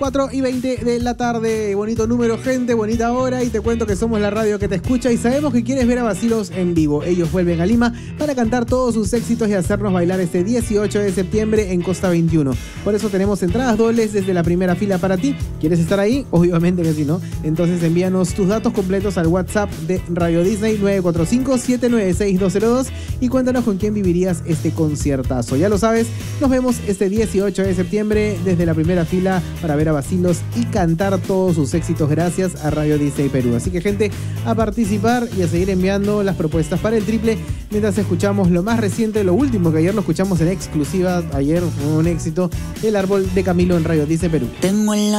4:20 de la tarde. Bonito número, gente, bonita hora. Y te cuento que somos la radio que te escucha y sabemos que quieres ver a Bacilos en vivo. Ellos vuelven a Lima para cantar todos sus éxitos y hacernos bailar este 18 de septiembre en Costa 21. Por eso tenemos entradas dobles desde la primera fila para ti. ¿Quieres estar ahí? Obviamente que sí, ¿no? Entonces envíanos tus datos completos al WhatsApp de Radio Disney 945-796-202 y cuéntanos con quién vivirías este conciertazo. Ya lo sabes, nos vemos este 18 de septiembre desde la primera fila para ver a Bacilos y cantar todos sus éxitos gracias a Radio Disney Perú. Así que, gente, a participar y a seguir enviando las propuestas para el triple mientras escuchamos lo más reciente, lo último que ayer lo escuchamos en exclusiva. Ayer fue un éxito, El Árbol de Camilo en Radio Disney Perú. Tengo en la